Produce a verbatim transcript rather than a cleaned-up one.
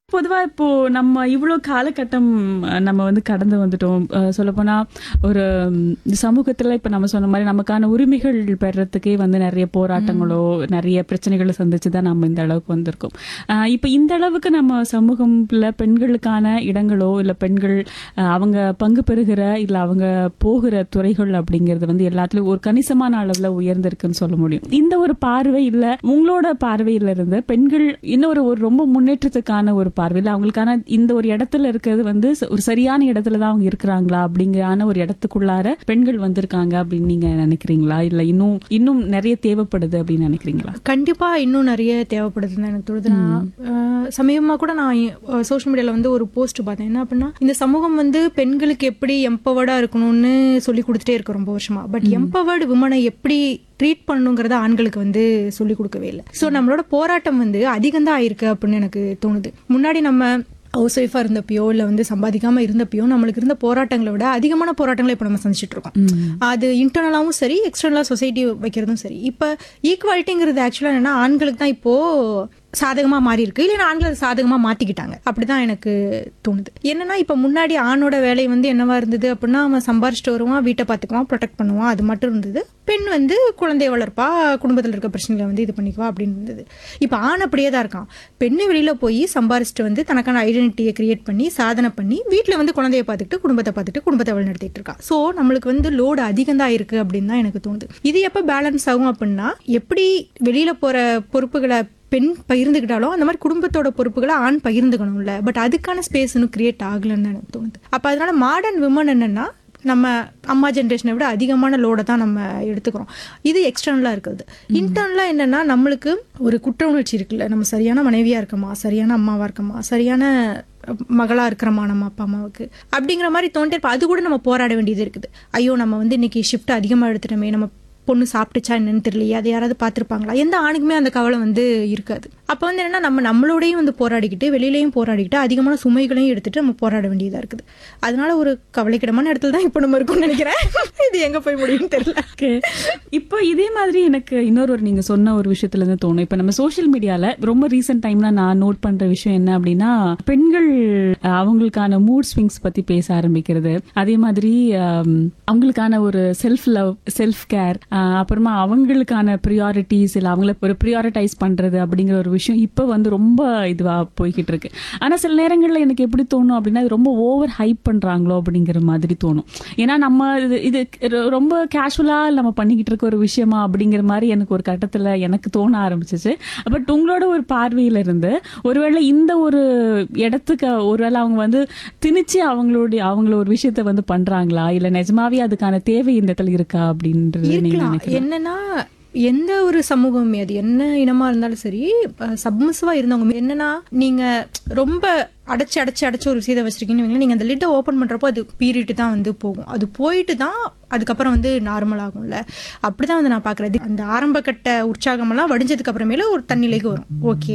பொதுவா இப்போ நம்ம இவ்ளோ காலகட்டம் அஹ், நம்ம வந்து கடந்து வந்துட்டோம். அஹ், சொல்லப்போனா ஒரு ம், சமூகத்துல இப்ப நம்ம சொன்ன மாதிரி நமக்கான உரிமைகள் பெறறதுக்கே வந்து நிறைய போராட்டங்களோ நிறைய பிரச்சனைகளை சந்திச்சு தான் நம்ம இந்த அளவுக்கு வந்திருக்கோம். அஹ், இப்ப இந்த அளவுக்கு நம்ம சமூகம்ல பெண்களுக்கான இடங்களோ இல்ல பெண்கள் அஹ், அவங்க பங்கு பெறுகிற இல்ல அவங்க போகிற துறைகள் அப்படிங்கிறது வந்து எல்லாத்துலயும் ஒரு கணிசமான அளவுல உயர்ந்திருக்குன்னு சொல்ல முடியும். இந்த ஒரு பார்வை இல்ல உங்களோட பார்வையில இருந்து பெண்கள் இன்னொரு ஒரு ரொம்ப முன்னேற்றத்துக்கான ஒரு பார்வையில் அவங்களுக்கான இந்த ஒரு இடத்துல இருக்கிறது வந்து ச- ஒரு சரியான இடத்துல தான் அவங்க இருக்கிறாங்களா அப்படிங்கிறான ஒரு இடத்துக்குள்ளார பெண்கள் வந்திருக்காங்க அப்படின்னு நீங்க நினைக்கிறீங்களா இல்ல இன்னும் இன்னும் நிறைய தேவைப்படுது அப்படின்னு நினைக்கிறீங்களா? கண்டிப்பா இன்னும் நிறைய தேவைப்படுதுன்னு எனக்கு தோணுது. நான் அஹ், சமீபமா கூட நான் சோஷியல் மீடியால வந்து ஒரு போஸ்ட் பார்த்தேன். என்ன அப்படின்னா, இந்த சமூகம் வந்து பெண்களுக்கு எப்படி எம்பவர்டா இருக்கணும்னு சொல்லி கொடுத்துட்டே இருக்கு ரொம்ப வருஷமா. பட் எம்பவர்டு விமனை எப்படி ட்ரீட் பண்ணணுங்கிறத ஆண்களுக்கு வந்து சொல்லி கொடுக்கவே இல்லை. ஸோ நம்மளோட போராட்டம் வந்து அதிகம் தான் ஆயிருக்கு அப்படின்னு எனக்கு தோணுது. முன்னாடி நம்ம ஹவுஸ் ஒய்ஃபா இருந்தப்பயோ இல்ல வந்து சம்பாதிக்காம இருந்தப்பயோ நம்மளுக்கு இருந்த போராட்டங்களை விட அதிகமான போராட்டங்களை இப்ப நம்ம சந்திச்சுட்டு இருக்கோம். அது இன்டர்னலாவும் சரி எக்ஸ்டர்னலா சொசைட்டி வைக்கிறதும் சரி. இப்ப ஈக்குவாலிட்டிங்கிறது ஆக்சுவலா என்னன்னா ஆண்களுக்கு தான் இப்போ சாதகமா மாறி இருக்கு, இல்லைன்னா ஆண்கள் அதை சாதகமா மாத்திக்கிட்டாங்க அப்படிதான் எனக்கு தோணுது. என்னன்னா இப்ப முன்னாடி ஆணோட வேலை வந்து என்னவா இருந்தது அப்படின்னா, அவன் சம்பாரிச்சிட்டு வருவான், வீட்டை பார்த்துக்குவான், ப்ரொடெக்ட் பண்ணுவான், அது மட்டும் இருந்தது. பெண் வந்து குழந்தைய வளர்ப்பா, குடும்பத்தில் இருக்க பிரச்சனைகளை வந்து இது பண்ணிக்குவா அப்படின்னு இருந்தது. இப்ப ஆண் அப்படியே தான் இருக்கான். பெண்ணு வெளியில போய் சம்பாரிச்சிட்டு வந்து தனக்கான ஐடென்டிட்டியை கிரியேட் பண்ணி சாதனை பண்ணி வீட்டுல வந்து குழந்தைய பார்த்துட்டு குடும்பத்தை பார்த்துட்டு குடும்பத்தை வழிநடத்திட்டு இருக்கா. சோ நம்மளுக்கு வந்து லோடு அதிகம் தான் இருக்கு அப்படின்னு தான் எனக்கு தோணுது. இது எப்ப பேலன்ஸ் ஆகும் அப்படின்னா, எப்படி வெளியில போற பொறுப்புகளை பெண் பகிர்ந்துக்கிட்டாலும் அந்த மாதிரி குடும்பத்தோட பொறுப்புகளை ஆண் பகிர்ந்துக்கணும்ல. பட் அதுக்கான ஸ்பேஸ் இன்னும் கிரியேட் ஆகலன்னு எனக்கு தோணுது. அப்ப அதனால மாடர்ன் விமன் என்னன்னா, நம்ம அம்மா ஜென்ரேஷனை விட அதிகமான லோடை தான் நம்ம எடுத்துக்கிறோம். இது எக்ஸ்டர்னலா இருக்குது. இன்டர்னலா என்னன்னா, நம்மளுக்கு ஒரு குற்ற உணர்ச்சி இருக்குல்ல, நம்ம சரியான மனைவியா இருக்கமா, சரியான அம்மாவா இருக்கமா, சரியான மகளா இருக்கிறமா நம்ம அப்பா அம்மாவுக்கு அப்படிங்கிற மாதிரி தோணிட்டே இருப்போம். அது கூட நம்ம போராட வேண்டியது இருக்குது. ஐயோ நம்ம வந்து இன்னைக்கு ஷிஃப்ட் அதிகமா எடுத்துட்டோமே, நம்ம பொண்ணு சாப்பிட்டுச்சா என்னன்னு தெரியலையே, அதை யாராவது பார்த்துருப்பாங்களா, எந்த ஆணுக்குமே அந்த கவலை வந்து இருக்காது. அப்போ வந்து என்னன்னா, நம்ம நம்மளோடையும் வந்து போராடிக்கிட்டு வெளியிலையும் போராடிக்கிட்டு அதிகமான சுமைகளையும் எடுத்துட்டு நம்ம போராட வேண்டியதா இருக்குது. அதனால ஒரு கவலைக்கிடமான இடத்துல தான் இப்போ நம்ம இருக்கோம்னு நினைக்கிறேன். இது எங்க போய் முடியும்னு தெரியல. Okay. இப்போ இதே மாதிரி எனக்கு இன்னொரு ஒரு நீங்க சொன்ன ஒரு விஷயத்துல இருந்து தோணும். இப்ப நம்ம சோஷியல் மீடியால ரொம்ப ரீசெண்ட் டைம்ல நான் நோட் பண்ற விஷயம் என்ன அப்படின்னா, பெண்கள் அஹ், அவங்களுக்கான மூட் ஸ்விங்ஸ் பத்தி பேச ஆரம்பிக்கிறது. அதே மாதிரி அம், அவங்களுக்கான ஒரு செல்ஃப் லவ், செல்ஃப் கேர், அப்புறமா அவங்களுக்கான ப்ரியாரிட்டிஸ் இல்ல அவங்கள ஒரு ப்ரியாரிட்டைஸ் பண்றது அப்படிங்கிற ஒரு விஷயம் இப்ப வந்து ரொம்ப இதுவா போய்கிட்டு இருக்கு. ஆனா சில நேரங்கள்ல எனக்கு எப்படி தோணும் அப்படின்னா, இது ரொம்ப ஓவர் ஹைப் பண்றாங்களோ அப்படிங்கிற மாதிரி தோணும். ஏன்னா நம்ம இது இது ரொ- ரொம்ப கேஷுவலா நம்ம பண்ணிக்கிட்டு இருக்க ஒரு விஷயமா அப்படிங்கிற மாதிரி எனக்கு ஒரு கட்டத்துல எனக்கு தோண ஆரம்பிச்சிச்சு. பட் உங்களோட ஒரு பார்வையில இருந்து ஒருவேளை இந்த ஒரு இடத்துக்கு ஒருவேளை அவங்க வந்து திணிச்சு அவங்களுடைய அவங்கள ஒரு விஷயத்த வந்து பண்றாங்களா இல்ல நிஜமாவே அதுக்கான தேவை இந்த இடத்துல இருக்கா அப்படின்றது நீங்க இருக்கலாம். நினைக்கிறீங்களா? என்னன்னா, எந்த ஒரு சமூகமே அது என்ன இனமா இருந்தாலும் சரி, சப்மிசிவா இருந்தவங்க என்னன்னா, நீங்க ரொம்ப அடைச்சு அடைச்சு அடைச்சு ஒரு விஷயத்தை வச்சிருக்கீங்கன்னு வைங்களேன், நீங்க அந்த லிட்டை ஓப்பன் பண்றப்போ அது பீறிட்டு தான் வந்து போகும். அது போயிட்டு தான் அதுக்கப்புறம் வந்து நார்மல் ஆகும்ல. அப்படிதான் வந்து நான் பாக்குறது. அந்த ஆரம்ப கட்ட உற்சாகம் எல்லாம் வடிஞ்சதுக்கு அப்புறமேல ஒரு தண்ணிலைக்கு வரும். ஓகே